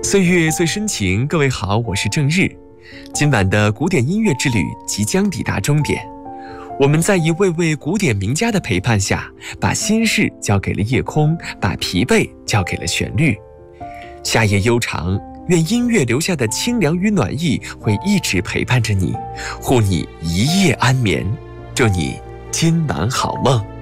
岁月最深情，各位好，我是郑日。今晚的古典音乐之旅即将抵达终点，我们在一位位古典名家的陪伴下，把心事交给了夜空，把疲惫交给了旋律。夏夜悠长，愿音乐留下的清凉与暖意会一直陪伴着你，护你一夜安眠，祝你今晚好梦。